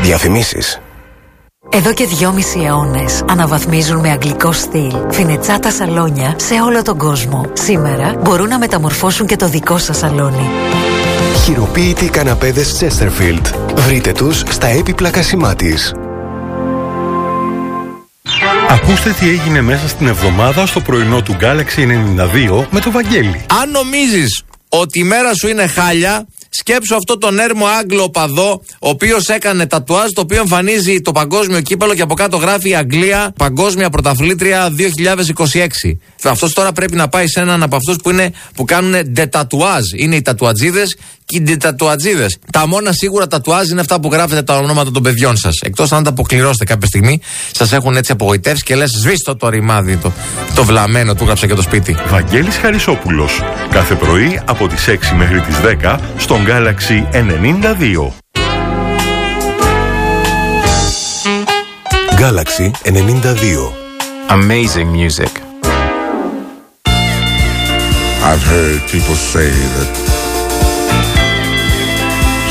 Διαφημίσεις. Εδώ και 2,5 αιώνες αναβαθμίζουν με αγγλικό στυλ φινετσάτα σαλόνια σε όλο τον κόσμο. Σήμερα μπορούν να μεταμορφώσουν και το δικό σας σαλόνι. Χειροποίητοι καναπέδες Chesterfield. Βρείτε τους στα έπιπλα Κασιμάτης. Ακούστε τι έγινε μέσα στην εβδομάδα στο πρωινό του Galaxy 92 με το Βαγγέλη. Αν νομίζεις ότι η μέρα σου είναι χάλια, σκέψου αυτό τον έρμο Άγγλο οπαδό, ο οποίος έκανε τατουάζ το οποίο εμφανίζει το παγκόσμιο κύπελο και από κάτω γράφει Αγγλία παγκόσμια πρωταθλήτρια 2026. Αυτός τώρα πρέπει να πάει σε έναν από αυτούς που κάνουν ντετατουάζ. Είναι οι τατουατζίδες και οι ντετατουατζίδες. Τα μόνα σίγουρα τατουάζ είναι αυτά που γράφετε τα ονόματα των παιδιών σας. Εκτός αν τα αποκληρώσετε κάποια στιγμή, σας έχουν έτσι απογοητεύσει και λες σβήστο το ρημάδι, το βλαμμένο του γράψα και το σπίτι. Βαγγέλης Χαρισόπουλος. Κάθε πρωί από τις 6 μέχρι τις 10 στον Galaxy 92. Galaxy 92. Amazing music. I've heard people say that